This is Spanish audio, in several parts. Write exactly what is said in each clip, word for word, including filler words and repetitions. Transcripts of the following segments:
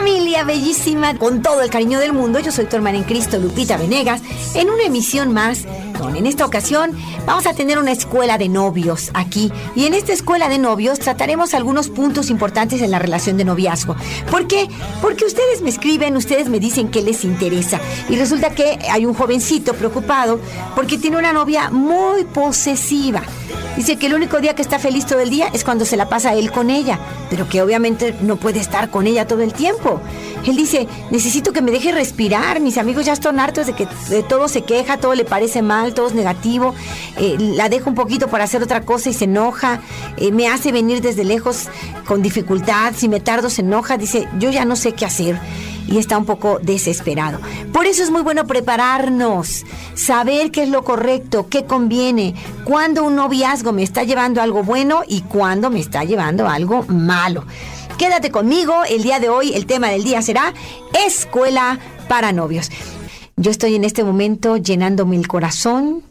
Familia bellísima, con todo el cariño del mundo, yo soy tu hermana en Cristo, Lupita Venegas, en una emisión más, donde en esta ocasión vamos a tener una escuela de novios aquí, y en esta escuela de novios trataremos algunos puntos importantes en la relación de noviazgo. ¿Por qué? Porque ustedes me escriben, ustedes me dicen qué les interesa, y resulta que hay un jovencito preocupado porque tiene una novia muy posesiva. Dice que el único día que está feliz todo el día es cuando se la pasa él con ella, pero que obviamente no puede estar con ella todo el tiempo. Él dice, necesito que me deje respirar, mis amigos ya están hartos de que de todo se queja, todo le parece mal, todo es negativo, eh, la dejo un poquito para hacer otra cosa y se enoja, eh, me hace venir desde lejos con dificultad, si me tardo se enoja, dice, yo ya no sé qué hacer. Y está un poco desesperado. Por eso es muy bueno prepararnos, saber qué es lo correcto, qué conviene, cuándo un noviazgo me está llevando a algo bueno y cuándo me está llevando a algo malo. Quédate conmigo, el día de hoy, el tema del día será escuela para novios. Yo estoy en este momento llenándome el corazón,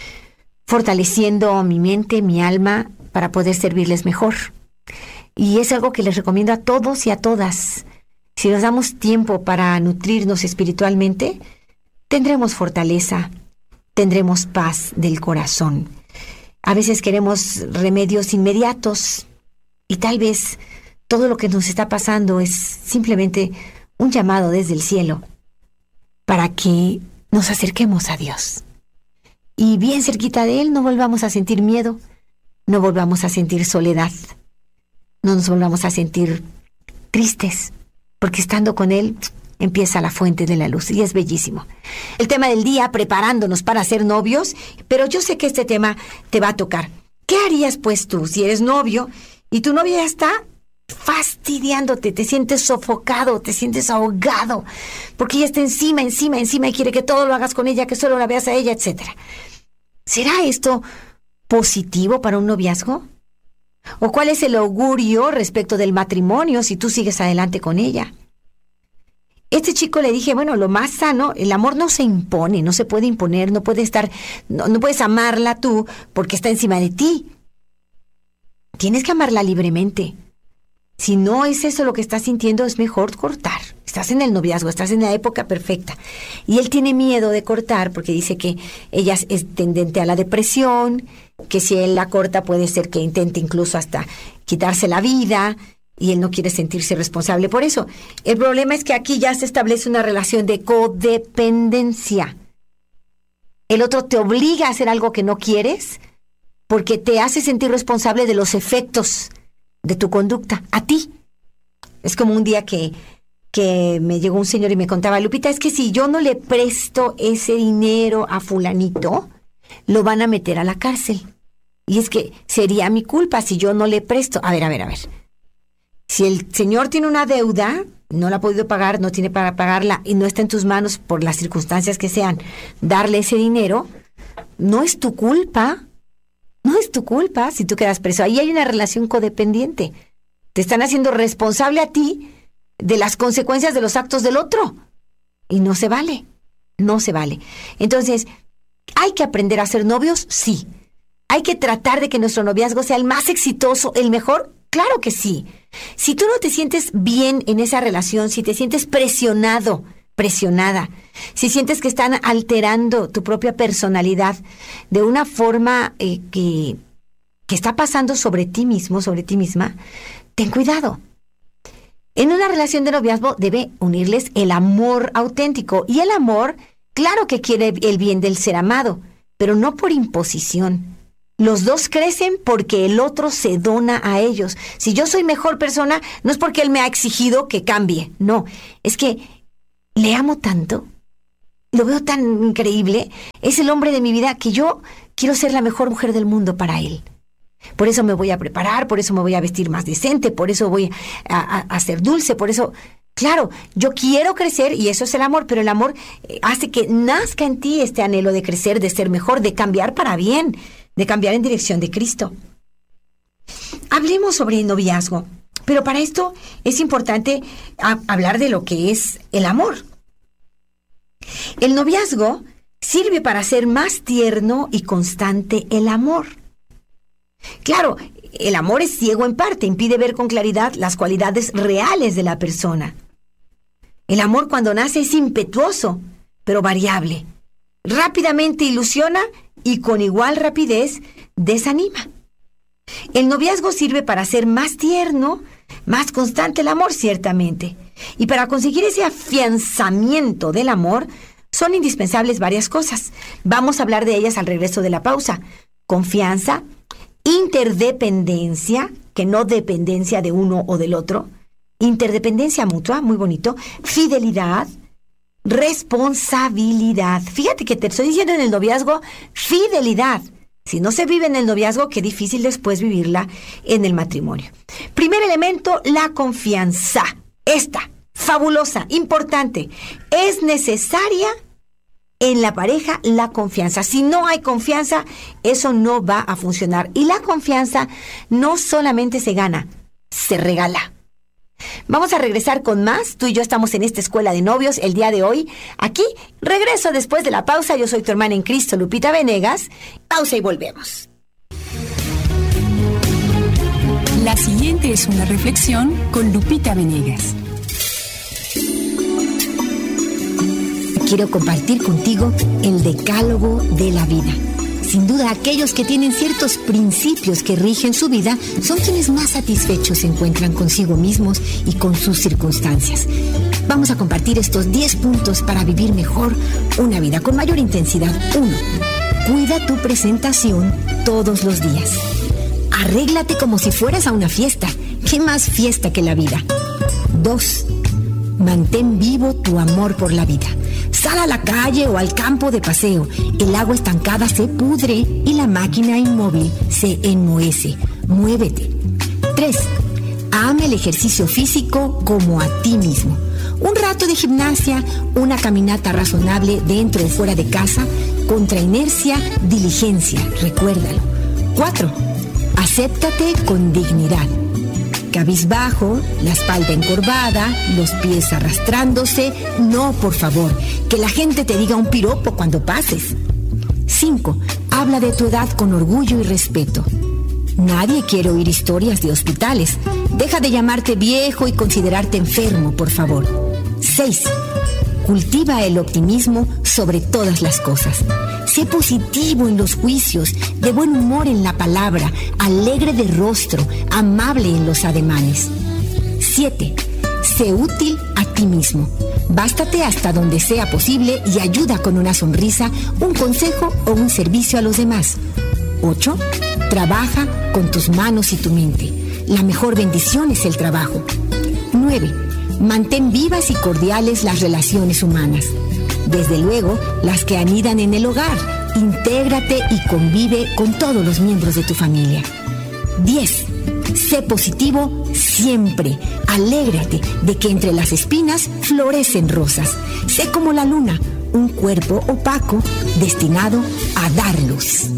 fortaleciendo mi mente, mi alma, para poder servirles mejor. Y es algo que les recomiendo a todos y a todas. Si nos damos tiempo para nutrirnos espiritualmente, tendremos fortaleza, tendremos paz del corazón. A veces queremos remedios inmediatos y tal vez todo lo que nos está pasando es simplemente un llamado desde el cielo para que nos acerquemos a Dios. Y bien cerquita de Él no volvamos a sentir miedo, no volvamos a sentir soledad, no nos volvamos a sentir tristes. Porque estando con Él empieza la fuente de la luz y es bellísimo. El tema del día, preparándonos para ser novios, pero yo sé que este tema te va a tocar. ¿Qué harías pues tú si eres novio y tu novia ya está fastidiándote, te sientes sofocado, te sientes ahogado, porque ella está encima, encima, encima y quiere que todo lo hagas con ella, que solo la veas a ella, etcétera? ¿Será esto positivo para un noviazgo? ¿O cuál es el augurio respecto del matrimonio si tú sigues adelante con ella? Este chico le dije, bueno, lo más sano, el amor no se impone, no se puede imponer, no puede estar, no, no puedes amarla tú porque está encima de ti. Tienes que amarla libremente. Si no es eso lo que estás sintiendo, es mejor cortar. Estás en el noviazgo, estás en la época perfecta. Y él tiene miedo de cortar porque dice que ella es tendente a la depresión, que si él la corta puede ser que intente incluso hasta quitarse la vida, y él no quiere sentirse responsable por eso. El problema es que aquí ya se establece una relación de codependencia. El otro te obliga a hacer algo que no quieres porque te hace sentir responsable de los efectos de tu conducta, a ti. Es como un día que, que me llegó un señor y me contaba, Lupita, es que si yo no le presto ese dinero a fulanito, lo van a meter a la cárcel. Y es que sería mi culpa si yo no le presto. A ver, a ver, a ver. Si el señor tiene una deuda, no la ha podido pagar, no tiene para pagarla y no está en tus manos por las circunstancias que sean, darle ese dinero, no es tu culpa. No es tu culpa si tú quedas preso. Ahí hay una relación codependiente. Te están haciendo responsable a ti de las consecuencias de los actos del otro. Y no se vale. No se vale. Entonces, ¿hay que aprender a ser novios? Sí. ¿Hay que tratar de que nuestro noviazgo sea el más exitoso, el mejor? Claro que sí. Si tú no te sientes bien en esa relación, si te sientes presionado, presionada, si sientes que están alterando tu propia personalidad de una forma eh, que, que está pasando sobre ti mismo, sobre ti misma, ten cuidado. En una relación de noviazgo debe unirles el amor auténtico. Y el amor, claro que quiere el bien del ser amado, pero no por imposición. Los dos crecen porque el otro se dona a ellos. Si yo soy mejor persona, no es porque él me ha exigido que cambie. No, es que le amo tanto, lo veo tan increíble, es el hombre de mi vida que yo quiero ser la mejor mujer del mundo para él. Por eso me voy a preparar, por eso me voy a vestir más decente, por eso voy a, a, a ser dulce, por eso, claro, yo quiero crecer y eso es el amor, pero el amor hace que nazca en ti este anhelo de crecer, de ser mejor, de cambiar para bien, de cambiar en dirección de Cristo. Hablemos sobre el noviazgo, pero para esto es importante a, hablar de lo que es el amor. El noviazgo sirve para hacer más tierno y constante el amor. Claro, el amor es ciego en parte, impide ver con claridad las cualidades reales de la persona. El amor cuando nace es impetuoso, pero variable. Rápidamente ilusiona y con igual rapidez desanima. El noviazgo sirve para hacer más tierno, más constante el amor, ciertamente. Y para conseguir ese afianzamiento del amor, son indispensables varias cosas. Vamos a hablar de ellas al regreso de la pausa. Confianza, interdependencia, que no dependencia de uno o del otro. Interdependencia mutua, muy bonito. Fidelidad, responsabilidad. Fíjate que te estoy diciendo en el noviazgo, fidelidad. Si no se vive en el noviazgo, qué difícil después vivirla en el matrimonio. Primer elemento, la confianza. Esta, fabulosa, importante. Es necesaria en la pareja la confianza. Si no hay confianza, eso no va a funcionar. Y la confianza no solamente se gana, se regala. Vamos a regresar con más. Tú y yo estamos en esta escuela de novios el día de hoy. Aquí, regreso después de la pausa. Yo soy tu hermana en Cristo, Lupita Venegas. Pausa y volvemos. La siguiente es una reflexión con Lupita Venegas. Quiero compartir contigo el decálogo de la vida. Sin duda, aquellos que tienen ciertos principios que rigen su vida son quienes más satisfechos se encuentran consigo mismos y con sus circunstancias. Vamos a compartir estos diez puntos para vivir mejor una vida con mayor intensidad. uno. Cuida tu presentación todos los días. Arréglate como si fueras a una fiesta. ¿Qué más fiesta que la vida? dos. Mantén vivo tu amor por la vida. Sal a la calle o al campo de paseo. El agua estancada se pudre y la máquina inmóvil se enmohece. Muévete. tres. Ama el ejercicio físico como a ti mismo. Un rato de gimnasia, una caminata razonable dentro o fuera de casa, contra inercia, diligencia. Recuérdalo. cuatro. Acéptate con dignidad. Cabizbajo, la espalda encorvada, los pies arrastrándose. No, por favor, que la gente te diga un piropo cuando pases. cinco. Habla de tu edad con orgullo y respeto. Nadie quiere oír historias de hospitales. Deja de llamarte viejo y considerarte enfermo, por favor. seis. Cultiva el optimismo sobre todas las cosas. Sé positivo en los juicios, de buen humor en la palabra, alegre de rostro, amable en los ademanes. siete. Sé útil a ti mismo. Bástate hasta donde sea posible y ayuda con una sonrisa, un consejo o un servicio a los demás. ocho. Trabaja con tus manos y tu mente. La mejor bendición es el trabajo. nueve. Mantén vivas y cordiales las relaciones humanas. Desde luego, las que anidan en el hogar. Intégrate y convive con todos los miembros de tu familia. diez. Sé positivo siempre. Alégrate de que entre las espinas florecen rosas. Sé como la luna, un cuerpo opaco destinado a dar luz.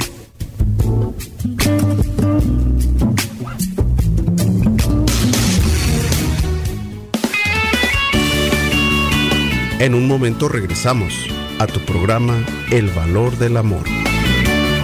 En un momento regresamos a tu programa El Valor del Amor.